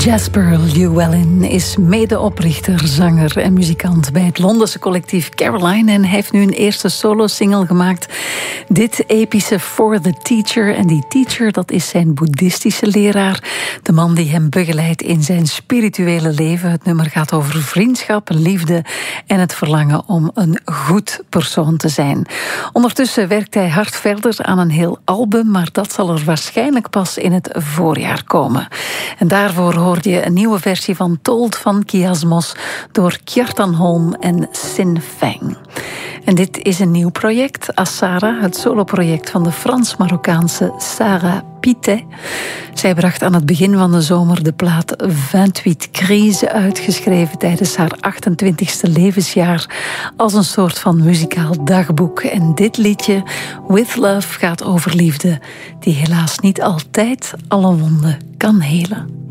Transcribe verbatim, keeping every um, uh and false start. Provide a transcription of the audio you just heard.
Jasper Llewellyn is medeoprichter, zanger en muzikant bij het Londense collectief Caroline en heeft nu een eerste solo-single gemaakt. Dit epische For the Teacher. En die teacher, dat is zijn boeddhistische leraar. De man die hem begeleidt in zijn spirituele leven. Het nummer gaat over vriendschap, liefde en het verlangen om een goed persoon te zijn. Ondertussen werkt hij hard verder aan een heel album, maar dat zal er waarschijnlijk pas in het voorjaar komen. En daarvoor hoorde je een nieuwe versie van Told van Kiasmos door Kjartan Holm en Sin Feng. En dit is een nieuw project, Asara, het soloproject van de Frans-Marokkaanse Sarah Pité. Zij bracht aan het begin van de zomer de plaat vingt-huit Crises uitgeschreven tijdens haar achtentwintigste levensjaar als een soort van muzikaal dagboek. En dit liedje, With Love, gaat over liefde die helaas niet altijd alle wonden kan helen.